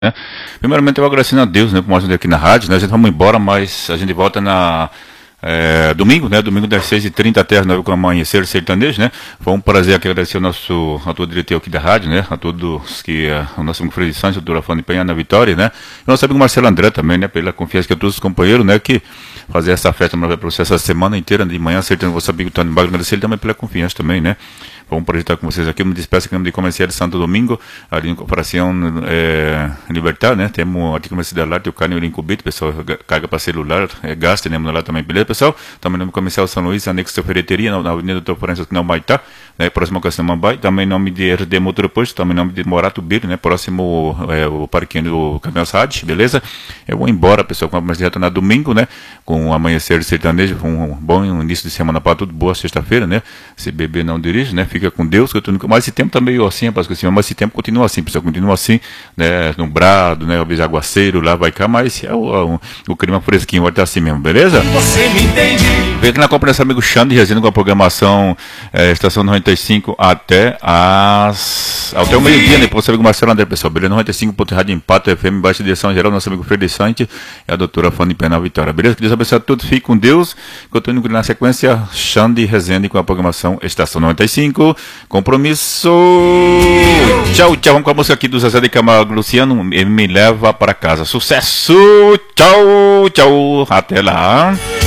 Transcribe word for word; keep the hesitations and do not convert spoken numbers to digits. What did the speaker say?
Né? Primeiramente eu agradecendo a Deus, né, por mais um dia aqui na rádio, né? A gente vamos embora, mas a gente volta na é, domingo, né? Domingo das seis e trinta até as nove com amanhecer sertanejo, né? Foi um prazer aqui agradecer ao nosso, a todo diretor aqui da rádio, né? A todos que, uh, o nosso amigo Freddy Santos, a doutora Fane Penha na Vitória, né? E o nosso amigo Marcelo André também, né? Pela confiança que a todos os companheiros, né? Que fazer essa festa maravilhosa para você essa semana inteira, de manhã, acertando o vosso amigo Tony Bagno, agradecer ele também pela confiança também, né? Vamos projetar com vocês aqui. Eu me despeço aqui no de comercial de Santo Domingo, ali em Corporação é, Libertar, né? Temos aqui comercial lá, tem o carne incubito, pessoal, carga para celular, é, gasta, né? Lá também, beleza, pessoal? Também no comercial São Luís, anexo de ferreteria, na, na Avenida Doutor Florencio, no Maitá, né? Próximo ao Mambai, também nome de R D Motor Posto, também nome de Morato Bilho, né? Próximo é, o parquinho do Caminhão Sade, beleza? Eu vou embora, pessoal, com a comercial retornar domingo, né? Com o amanhecer sertanejo, com um bom início de semana para tudo, boa sexta-feira, né? Se beber não dirige, né? Fica com Deus, que eu tô... mas esse tempo tá meio assim, rapaz, assim, mas esse tempo continua assim, pessoal, continua assim, né, nublado, né, talvez aguaceiro, lá vai cá, mas é o, o, o clima fresquinho, vai estar assim mesmo, beleza? Você me entende? Vem aqui na companhia amigo Xande, resenha com a programação é, Estação noventa e cinco até as... até o meio-dia, né, por amigo Marcelo André, pessoal, beleza? noventa e cinco ponto Rádio Impacto F M, baixa direção geral, nosso amigo Freddy Santos e a doutora Fane Penha na Vitória, beleza? Que Deus abençoe a todos, fique com Deus, que eu tô indo na sequência, Xande, resenha com a programação Estação noventa e cinco, compromisso. Tchau, tchau. Vamos com a música aqui do Zezé de Camargo Luciano. Ele me leva para casa. Sucesso. Tchau, tchau. Até lá.